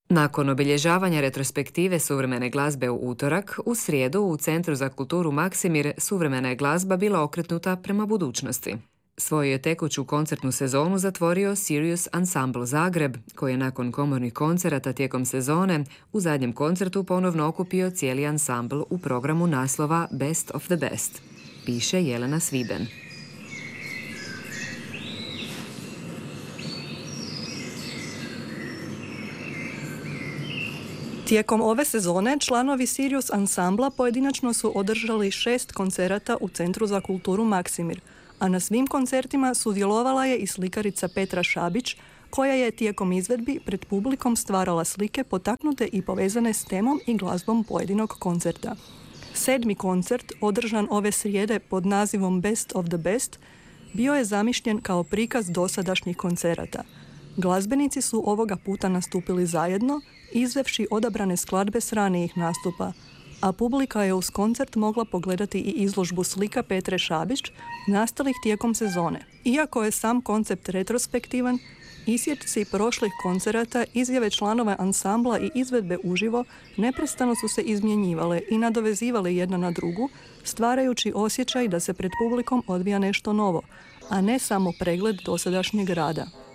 Nakon obilježavanja retrospektive suvremene glazbe u utorak, u srijedu u Centru za kulturu Maksimir suvremena je glazba bila okretnuta prema budućnosti. Svoju je tekuću koncertnu sezonu zatvorio Sirius Ensemble Zagreb, koji je nakon komornih koncerata tijekom sezone u zadnjem koncertu ponovno okupio cijeli ansambl u programu naslova Best of the Best, piše Jelena Sviben. Tijekom ove sezone članovi Sirius ansambla pojedinačno su održali 6 koncerata u Centru za kulturu Maksimir, a na svim koncertima sudjelovala je i slikarica Petra Šabić, koja je tijekom izvedbi pred publikom stvarala slike potaknute i povezane s temom i glazbom pojedinog koncerta. 7. koncert, održan ove srijede pod nazivom Best of the Best, bio je zamišljen kao prikaz dosadašnjih koncerata. Glazbenici su ovoga puta nastupili zajedno, izvevši odabrane skladbe s ranijih nastupa, a publika je uz koncert mogla pogledati i izložbu slika Petre Šabić nastalih tijekom sezone. Iako je sam koncept retrospektivan, isječci prošlih koncerata, izjave članova ansambla i izvedbe uživo neprestano su se izmjenjivale i nadovezivale jedna na drugu, stvarajući osjećaj da se pred publikom odvija nešto novo, a ne samo pregled dosadašnjeg rada.